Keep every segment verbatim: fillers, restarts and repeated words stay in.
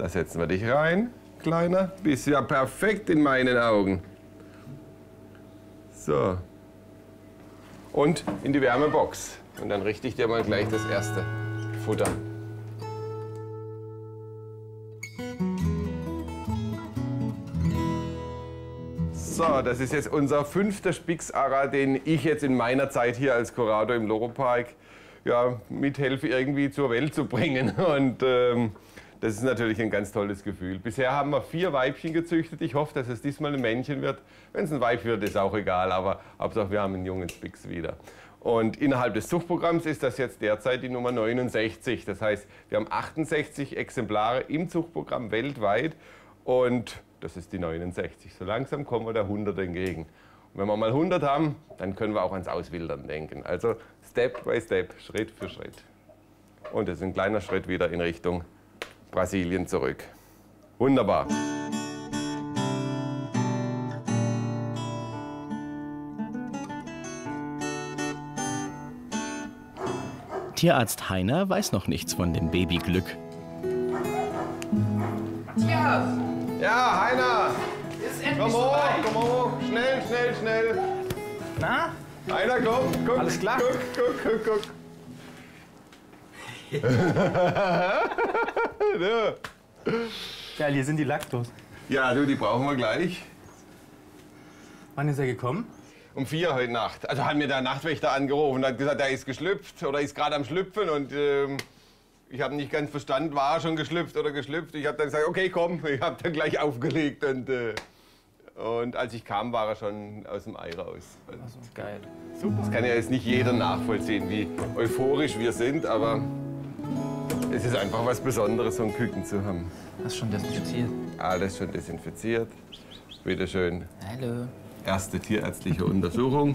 Da setzen wir dich rein, Kleiner. Bist ja perfekt in meinen Augen. So. Und in die Wärmebox. Und dann richte ich dir mal gleich das erste Futter. So, das ist jetzt unser fünfter Spix-Ara, den ich jetzt in meiner Zeit hier als Kurator im Loro-Park ja, mithelfe, irgendwie zur Welt zu bringen. Und ähm, das ist natürlich ein ganz tolles Gefühl. Bisher haben wir vier Weibchen gezüchtet. Ich hoffe, dass es diesmal ein Männchen wird. Wenn es ein Weib wird, ist auch egal, aber Hauptsache wir haben einen jungen Spix wieder. Und innerhalb des Zuchtprogramms ist das jetzt derzeit die Nummer neunundsechzig. Das heißt, wir haben achtundsechzig Exemplare im Zuchtprogramm weltweit und das ist die neunundsechzig. So langsam kommen wir der hundert entgegen. Und wenn wir mal hundert haben, dann können wir auch ans Auswildern denken. Also Step by Step, Schritt für Schritt. Und das ist ein kleiner Schritt wieder in Richtung Brasilien zurück. Wunderbar. Tierarzt Heiner weiß noch nichts von dem Babyglück. Matthias! Ja, Heiner! Ist endlich Komm hoch, komm hoch! Schnell, schnell, schnell! Na? Heiner, komm, guck! Alles klar? Guck, guck, guck, guck! Geil, hier sind die Laktos. Ja, du, die brauchen wir gleich. Wann ist er gekommen? Um vier heute Nacht. Also hat mir der Nachtwächter angerufen und hat gesagt, er ist geschlüpft oder ist gerade am Schlüpfen. Und ähm, ich habe nicht ganz verstanden, war er schon geschlüpft oder geschlüpft. Ich habe dann gesagt, okay, komm, ich habe dann gleich aufgelegt. Und, äh, und als ich kam, war er schon aus dem Ei raus. Und Also, geil. super. Das kann ja jetzt nicht jeder nachvollziehen, wie euphorisch wir sind, aber es ist einfach was Besonderes, so ein Küken zu haben. Hast schon desinfiziert? Alles schon desinfiziert. Bitte schön. Hallo. Erste tierärztliche Untersuchung.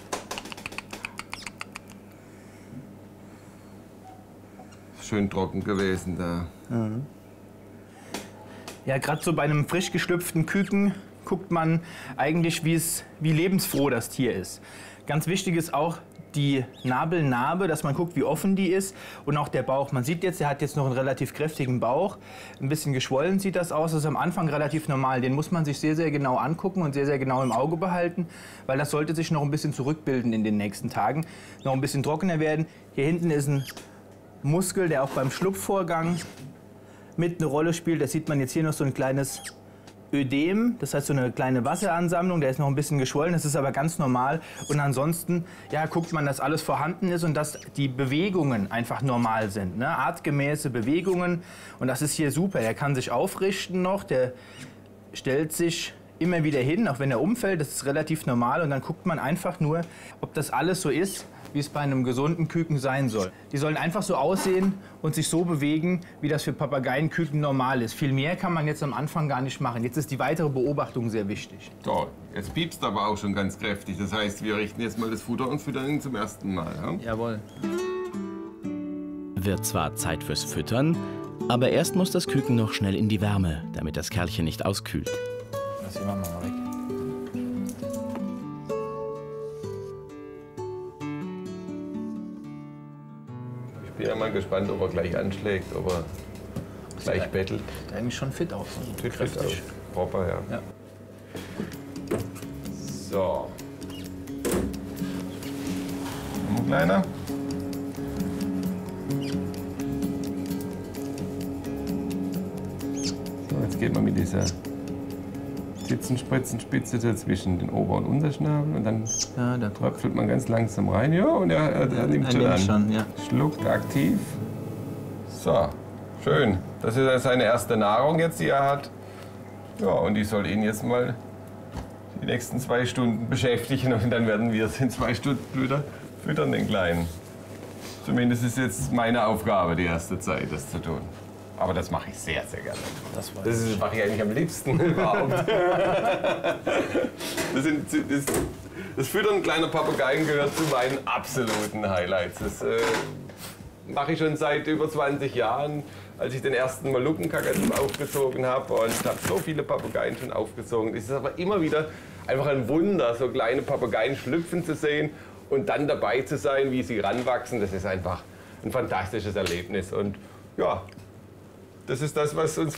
Schön trocken gewesen da. Mhm. Ja, gerade so bei einem frisch geschlüpften Küken guckt man eigentlich, wie es, wie lebensfroh das Tier ist. Ganz wichtig ist auch die Nabelnarbe, dass man guckt, wie offen die ist, und auch der Bauch. Man sieht jetzt, er hat jetzt noch einen relativ kräftigen Bauch. Ein bisschen geschwollen sieht das aus. Das ist am Anfang relativ normal. Den muss man sich sehr, sehr genau angucken und sehr, sehr genau im Auge behalten, weil das sollte sich noch ein bisschen zurückbilden in den nächsten Tagen, noch ein bisschen trockener werden. Hier hinten ist ein Muskel, der auch beim Schlupfvorgang mit eine Rolle spielt. Das sieht man jetzt hier noch so ein kleines Ödem, das heißt so eine kleine Wasseransammlung, der ist noch ein bisschen geschwollen, das ist aber ganz normal. Und ansonsten ja, guckt man, dass alles vorhanden ist und dass die Bewegungen einfach normal sind, ne? Artgemäße Bewegungen, und das ist hier super. Der kann sich aufrichten noch, der stellt sich immer wieder hin, auch wenn er umfällt, das ist relativ normal. Und dann guckt man einfach nur, ob das alles so ist, wie es bei einem gesunden Küken sein soll. Die sollen einfach so aussehen und sich so bewegen, wie das für Papageienküken normal ist. Viel mehr kann man jetzt am Anfang gar nicht machen. Jetzt ist die weitere Beobachtung sehr wichtig. So, jetzt piepst aber auch schon ganz kräftig. Das heißt, wir richten jetzt mal das Futter und füttern ihn zum ersten Mal. Ja? Jawohl. Wird zwar Zeit fürs Füttern, aber erst muss das Küken noch schnell in die Wärme, damit das Kerlchen nicht auskühlt. Das hier machen wir mal weg. Ich bin ja mal gespannt, ob er gleich anschlägt, ob er gleich bettelt. Sieht eigentlich schon fit aus. Fit kräftig aus. Proper, ja. Ja. So. Komm, Kleiner. So, jetzt geht man mit dieser Zitzenspritzenspitze zwischen den Ober- und Unterschnabel und dann Ja, da tröpfelt man ganz langsam rein. Ja, und er, er, er nimmt er schon nimmt an. schon, ja. Schluckt aktiv. So, schön. Das ist seine erste Nahrung jetzt, die er hat. Ja, und die soll ihn jetzt mal die nächsten zwei Stunden beschäftigen und dann werden wir es in zwei Stunden wieder füttern, den Kleinen. Zumindest ist jetzt meine Aufgabe, die erste Zeit, das zu tun. Aber das mache ich sehr, sehr gerne. Das, Das ist- mache ich eigentlich am liebsten überhaupt. Das, sind, das, das Füttern kleiner Papageien gehört zu meinen absoluten Highlights. Das äh, mache ich schon seit über zwanzig Jahren, als ich den ersten Moluckenkakadu aufgezogen habe. Und ich habe so viele Papageien schon aufgezogen. Es ist aber immer wieder einfach ein Wunder, so kleine Papageien schlüpfen zu sehen und dann dabei zu sein, wie sie ranwachsen. Das ist einfach ein fantastisches Erlebnis. Und ja, das ist das, was uns